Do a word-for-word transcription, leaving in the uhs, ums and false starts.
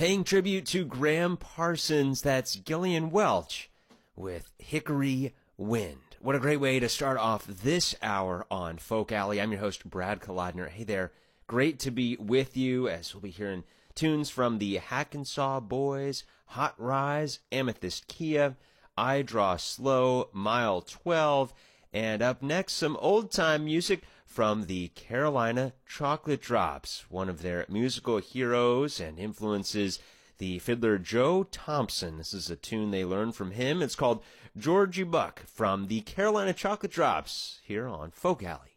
Paying tribute to Graham Parsons, that's Gillian Welch with Hickory Wind. What a great way to start off this hour on Folk Alley. I'm your host, Brad Kolodner. Hey there. Great to be with you as we'll be hearing tunes from the Hackensaw Boys, Hot Rise, Amethyst Kia, I Draw Slow, Mile twelve, and up next, some old-time music from the Carolina Chocolate Drops, one of their musical heroes and influences, the fiddler Joe Thompson. This is a tune they learned from him. It's called Georgie Buck from the Carolina Chocolate Drops here on Folk Alley.